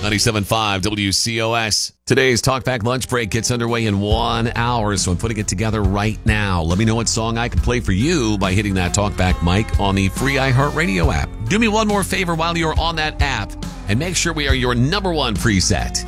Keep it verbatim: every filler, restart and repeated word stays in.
ninety-seven point five W C O S. Today's Talkback Lunch Break gets underway in one hour, so I'm putting it together right now. Let me know what song I can play for you by hitting that Talkback mic on the free iHeartRadio app. Do me one more favor while you're on that app, and make sure we are your number one preset.